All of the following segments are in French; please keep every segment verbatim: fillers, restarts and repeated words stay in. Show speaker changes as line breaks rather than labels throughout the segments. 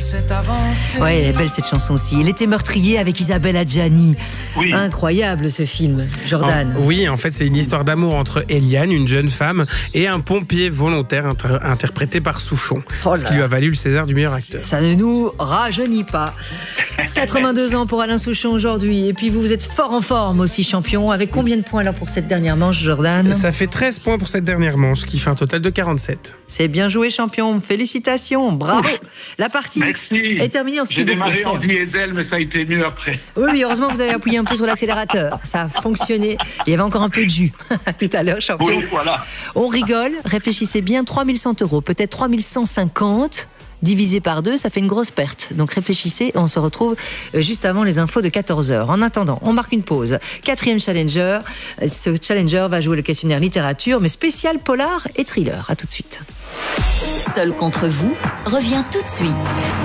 Ouais, elle est belle cette chanson aussi. Il était meurtrier avec Isabelle Adjani.
Oui.
Incroyable ce film, Jordan.
En, oui, en fait, c'est une histoire d'amour entre Eliane, une jeune femme, et un pompier volontaire inter- interprété par Souchon.
Oh là.
Ce qui lui a valu le César du meilleur acteur.
Ça ne nous rajeunit pas. quatre-vingt-deux ans pour Alain Souchon aujourd'hui. Et puis vous, vous êtes fort en forme aussi, champion. Avec combien de points là pour cette dernière manche, Jordan ?
Ça fait treize points pour cette dernière manche, qui fait un total de quarante-sept.
C'est bien joué, champion. Félicitations, bravo. La partie
Merci.
est terminée en ce qui
J'ai
vous
démarré en
concerne.
diesel, mais ça a été mieux après.
Oui, oui, heureusement que vous avez appuyé un peu sur l'accélérateur. Ça a fonctionné. Il y avait encore un peu de jus tout à l'heure, champion.
Oui, voilà.
On rigole. Réfléchissez bien. trois mille cent euros, peut-être trois mille cent cinquante. Divisé par deux, ça fait une grosse perte. Donc réfléchissez, on se retrouve juste avant les infos de quatorze heures. En attendant, on marque une pause. Quatrième challenger. Ce challenger va jouer le questionnaire littérature, mais spécial polar et thriller. À tout de suite.
Seul contre vous revient tout de suite.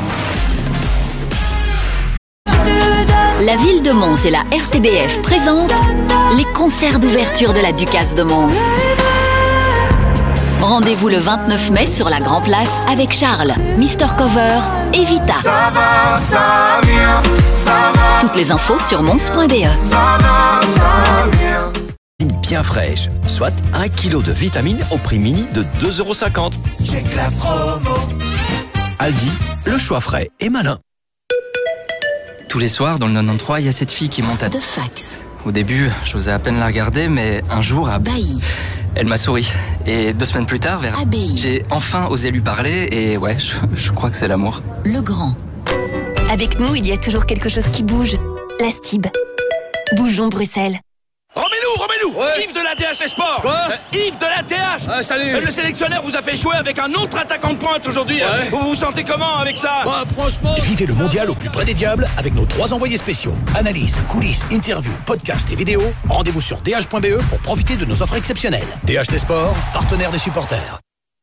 La ville de Mons et la R T B F présentent les concerts d'ouverture de la Ducasse de Mons. Rendez-vous le vingt-neuf mai sur la Grand Place avec Charles, Mister Cover et Vita.
Ça va, ça vient, ça va.
Toutes les infos sur mons point b e.
Ça va, ça vient.
Bien fraîche, soit un kilo de vitamines au prix mini de deux euros cinquante.
Check la promo.
Aldi, le choix frais et malin.
Tous les soirs, dans le quatre-vingt-treize, il y a cette fille qui monte à...
De fax.
Au début, j'osais à peine la regarder, mais un jour, à...
Bailly.
elle m'a souri. Et deux semaines plus tard, vers...
Abbaye.
j'ai enfin osé lui parler, et ouais, je, je crois que c'est l'amour.
Le Grand.
Avec nous, il y a toujours quelque chose qui bouge. La Stib. Bougeons Bruxelles.
Remets-nous, remets-nous
Ouais.
Yves de la T H Les Sports.
Quoi
euh, Yves de la T H.
Ah, salut.
Euh, Le sélectionneur vous a fait jouer avec un autre attaquant de pointe aujourd'hui.
Ouais.
Vous vous sentez comment avec ça?
Bah, franchement...
Vivez le mondial au plus près des diables avec nos trois envoyés spéciaux. Analyse, coulisses, interviews, podcasts et vidéos. Rendez-vous sur d h point b e pour profiter de nos offres exceptionnelles. D H Les Sports, partenaire des supporters.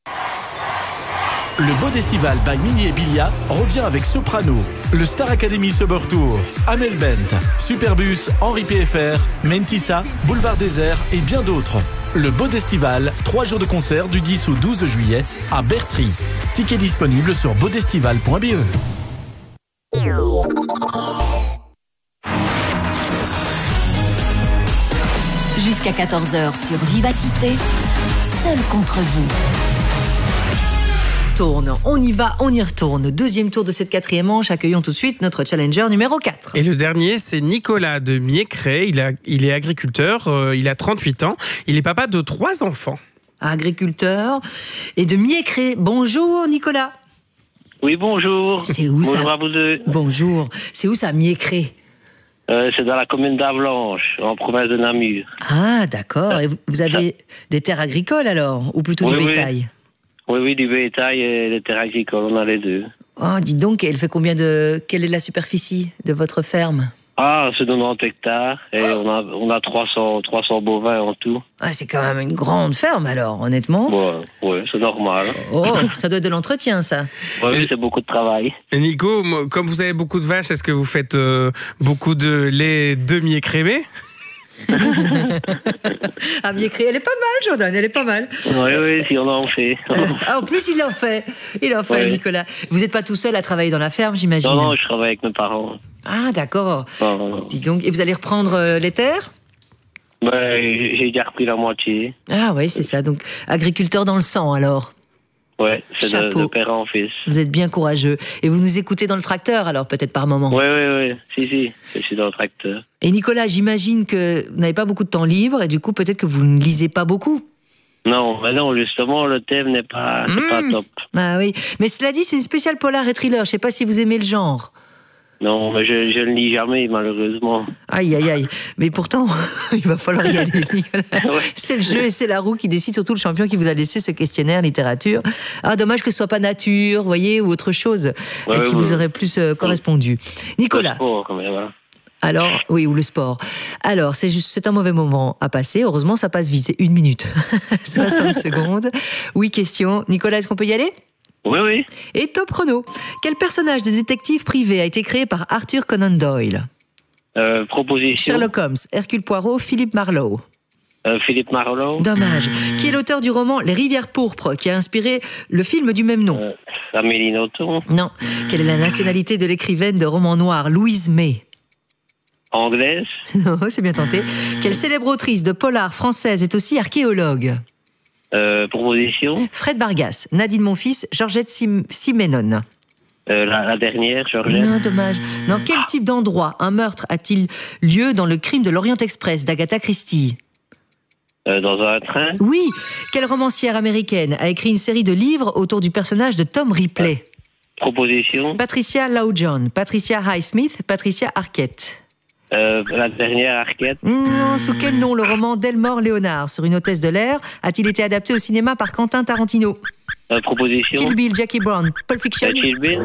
Le Bodestival by Mini et Bilia revient avec Soprano, le Star Academy Summer Tour, Amel Bent, Superbus, Henri P F R, Mentissa, Boulevard Désert et bien d'autres. Le Bodestival, trois jours de concert du dix au douze juillet à Bertry. Tickets disponibles sur bodestival point b e.
Jusqu'à quatorze heures sur Vivacité. Seul contre vous.
Tourne. On y va, on y retourne. Deuxième tour de cette quatrième manche. Accueillons tout de suite notre challenger numéro quatre.
Et le dernier, c'est Nicolas de Miécré. Il, a, il est agriculteur, euh, il a trente-huit ans. Il est papa de trois enfants.
Agriculteur et de Miécré. Bonjour Nicolas.
Oui, bonjour.
C'est où
bonjour
ça
à vous deux.
Bonjour. C'est où ça, Miécré?
Euh, c'est dans la commune d'Avlanches, en province de Namur.
Ah, d'accord. Et vous, vous avez des terres agricoles alors? Ou plutôt
Oui,
du
oui.
bétail?
Oui, oui, du bétail et des terres agricoles, on a les deux.
Oh, dites donc, elle fait combien de... Quelle est la superficie de votre ferme?
Ah, c'est quatre-vingt-dix hectares et on a, on a trois cents, trois cents bovins en tout.
Ah, c'est quand même une grande ferme alors, honnêtement.
Ouais, ouais, c'est normal.
Oh, ça doit être de l'entretien, ça.
Oui, oui, c'est beaucoup de travail.
Et Nico, moi, comme vous avez beaucoup de vaches, est-ce que vous faites euh, beaucoup de lait demi-écrémé?
Ah, Miécré, elle est pas mal, Jordan, elle est pas mal.
Oui, oui, si on en fait.
Ah, en plus, il en fait. Il en fait,
Ouais.
Nicolas. Vous n'êtes pas tout seul à travailler dans la ferme, j'imagine?
Non, non, je travaille avec mes parents.
Ah, d'accord.
Non, non, non.
Dis donc, et vous allez reprendre euh, les terres?
Ben, j'ai j'ai déjà repris la moitié.
Ah oui, c'est ça. Donc, agriculteur dans le sang, alors.
Ouais, c'est de,
Chapeau.
de père en fils.
Vous êtes bien courageux. Et vous nous écoutez dans le tracteur, alors, peut-être par moment?
Oui, oui, oui. Si, si, je suis dans le tracteur.
Et Nicolas, j'imagine que vous n'avez pas beaucoup de temps libre, et du coup, peut-être que vous ne lisez pas beaucoup.
Non, mais non, justement, le thème n'est pas, c'est pas
Mmh.
top.
Ah oui. Mais cela dit, c'est une spéciale polar et thriller. Je sais pas si vous aimez le genre.
Non, mais je, je ne lis jamais, malheureusement.
Aïe, aïe, aïe. Mais pourtant, il va falloir y aller, Nicolas. C'est le jeu et c'est la roue qui décide, surtout le champion qui vous a laissé ce questionnaire littérature. Ah, dommage que ce soit pas nature, vous voyez, ou autre chose
Ouais,
euh, qui
ouais,
vous
ouais.
aurait plus euh, correspondu. Nicolas.
Le sport, quand même, hein.
Alors, oui, ou le sport. Alors, c'est juste, c'est un mauvais moment à passer. Heureusement, ça passe vite. C'est une minute. soixante secondes. Oui, question. Nicolas, est-ce qu'on peut y aller?
Oui, oui.
Et top chrono. Quel personnage de détective privé a été créé par Arthur Conan Doyle?
Euh, proposition.
Sherlock Holmes, Hercule Poirot, Philippe Marlowe.
Euh, Philippe Marlowe.
Dommage. Qui est l'auteur du roman Les Rivières pourpres, qui a inspiré le film du même nom?
Euh, Amélie Nothomb.
Non. Quelle est la nationalité de l'écrivaine de romans noirs Louise May?
Anglaise.
Non, c'est bien tenté. Quelle célèbre autrice de polar française est aussi archéologue?
Euh, proposition.
Fred Vargas, Nadine Monfils, Georgette Sim- Simenon.
Euh, la, la dernière, Georgette.
Non, dommage. Dans quel type d'endroit un meurtre a-t-il lieu dans le crime de l'Orient Express d'Agatha Christie?
Euh, dans un train.
Oui. Quelle romancière américaine a écrit une série de livres autour du personnage de Tom Ripley?
Proposition.
Patricia Loudjohn, Patricia Highsmith, Patricia Arquette.
Euh, la dernière, Arquette.
Non, sous quel nom le roman d'Elmore Léonard sur une hôtesse de l'air a-t-il été adapté au cinéma par Quentin Tarantino?
Euh, proposition.
Kill Bill, Jackie Brown, Pulp Fiction.
Euh, Kill Bill.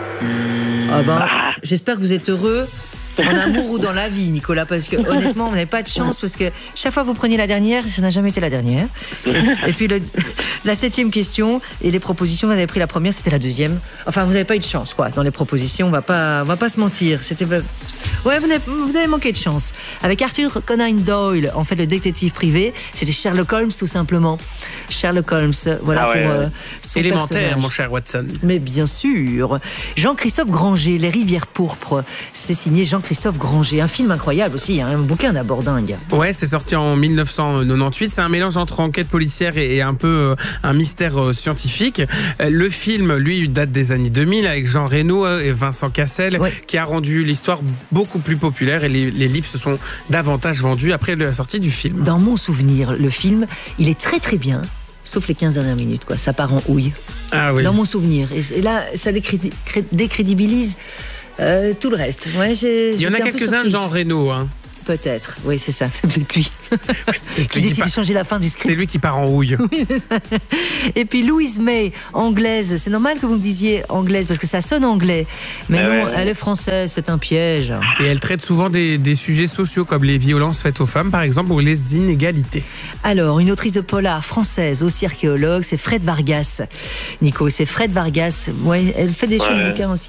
Ah ben,
Ah.
j'espère que vous êtes heureux en amour ou dans la vie, Nicolas, parce que honnêtement, vous n'avez pas de chance, parce que chaque fois que vous preniez la dernière, ça n'a jamais été la dernière. Et puis le, la septième question et les propositions, vous avez pris la première, c'était la deuxième. Enfin, vous n'avez pas eu de chance, quoi. Dans les propositions, on va pas, on va pas se mentir. C'était, ouais, vous avez, vous avez manqué de chance. Avec Arthur Conan Doyle, en fait, le détective privé, c'était Sherlock Holmes, tout simplement. Sherlock Holmes, voilà
Ah ouais,
pour
ouais.
euh, son
Élémentaire,
personnage.
mon cher Watson.
Mais bien sûr. Jean-Christophe Granger, Les Rivières pourpres. C'est signé Jean-Christophe Granger. Un film incroyable aussi, hein, un bouquin d'abord dingue.
Ouais, c'est sorti en dix-neuf cent quatre-vingt-dix. C'est un mélange entre enquête policière et, et un peu euh, un mystère euh, scientifique. Euh, le film, lui, date des années deux mille avec Jean Reno et Vincent Cassel,
Ouais.
qui a rendu l'histoire beaucoup plus populaire et les, les livres se sont davantage vendus après la sortie du film.
Dans mon souvenir, le film, il est très très bien. Sauf les quinze dernières minutes, quoi. Ça part en houille.
Ah oui.
Dans mon souvenir. Et, et là, ça décrédi- cré- décrédibilise euh, tout le reste. Ouais, j'ai,
Il y en a
j'étais un peu
quelques-uns de
surprise.
Jean Reno. Hein.
Peut-être. Oui, c'est ça. C'est peut-être lui.
C'est peut-être
qui
lui
décide
part-
de changer la fin du script.
C'est lui qui part en houille.
Oui, c'est ça. Et puis Louise May, anglaise. C'est normal que vous me disiez anglaise parce que ça sonne anglais. Mais
Ah
non,
ouais, ouais.
elle est française, c'est un piège.
Et elle traite souvent des, des sujets sociaux comme les violences faites aux femmes, par exemple, ou les inégalités.
Alors, une autrice de polar française, aussi archéologue, c'est Fred Vargas. Nico, c'est Fred Vargas. Ouais, elle fait des
Ouais.
chouettes bouquins aussi.